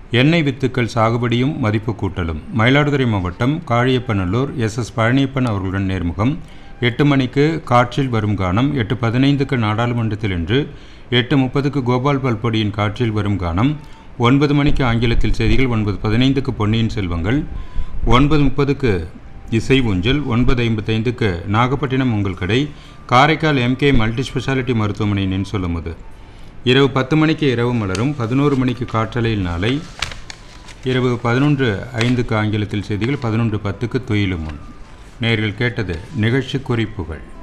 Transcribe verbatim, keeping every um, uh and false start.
எண்ணெய் வித்துக்கள் சாகுபடியும் மதிப்பு கூட்டலும். மயிலாடுதுறை மாவட்டம் காழியப்பநல்லூர் எஸ் எஸ் பழனியப்பன் அவர்களுடன் நேர்முகம். எட்டு மணிக்கு காற்றில் வரும் கானம், எட்டு பதினைந்துக்கு நாடாளுமன்றத்தில் என்று, எட்டு முப்பதுக்கு கோபால் பல்பொடியின் காற்றில் வரும் கானம், ஒன்பது மணிக்கு ஆங்கிலத்தில் செய்திகள், ஒன்பது பதினைந்துக்கு பொன்னியின் செல்வங்கள், ஒன்பது முப்பதுக்கு இசை ஊஞ்சல், ஒன்பது ஐம்பத்தைந்துக்கு நாகப்பட்டினம் உங்கள் கடை, காரைக்கால் எம்கே மல்டி ஸ்பெஷாலிட்டி மருத்துவமனையின் சொல்லும்போது, இரவு பத்து மணிக்கு இரவு மலரும், பதினோரு மணிக்கு காற்றலையில் நாளை, இரவு பதினொன்று ஐந்துக்கு ஆங்கிலத்தில் செய்திகள், பதினொன்று பத்துக்கு துயிலும் முன். நேயர்கள் கேட்டது நிகழ்ச்சி குறிப்புகள்.